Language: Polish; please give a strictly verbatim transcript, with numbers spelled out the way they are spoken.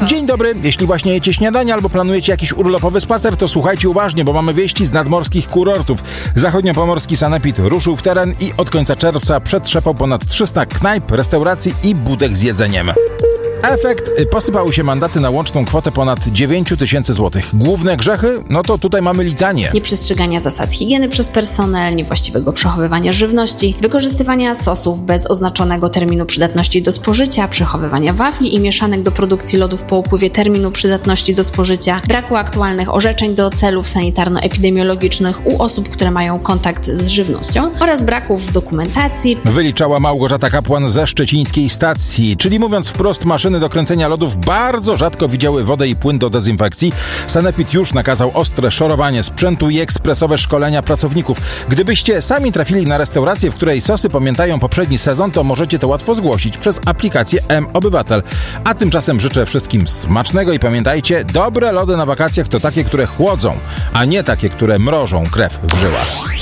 Dzień dobry, jeśli właśnie jecie śniadanie albo planujecie jakiś urlopowy spacer, to słuchajcie uważnie, bo mamy wieści z nadmorskich kurortów. Zachodniopomorski sanepid ruszył w teren i od końca czerwca przetrzepał ponad trzysta knajp, restauracji i budek z jedzeniem. Efekt: posypały się mandaty na łączną kwotę ponad dziewięć tysięcy złotych. Główne grzechy? No to tutaj mamy litanię. Nieprzestrzegania zasad higieny przez personel, niewłaściwego przechowywania żywności, wykorzystywania sosów bez oznaczonego terminu przydatności do spożycia, przechowywania wafli i mieszanek do produkcji lodów po upływie terminu przydatności do spożycia, braku aktualnych orzeczeń do celów sanitarno-epidemiologicznych u osób, które mają kontakt z żywnością oraz braków dokumentacji. Wyliczała Małgorzata Kapłan ze szczecińskiej stacji, czyli mówiąc wprost, maszyny do kręcenia lodów bardzo rzadko widziały wodę i płyn do dezynfekcji. Sanepid już nakazał ostre szorowanie sprzętu i ekspresowe szkolenia pracowników. Gdybyście sami trafili na restaurację, w której sosy pamiętają poprzedni sezon, to możecie to łatwo zgłosić przez aplikację M-Obywatel. A tymczasem życzę wszystkim smacznego i pamiętajcie, dobre lody na wakacjach to takie, które chłodzą, a nie takie, które mrożą krew w żyłach.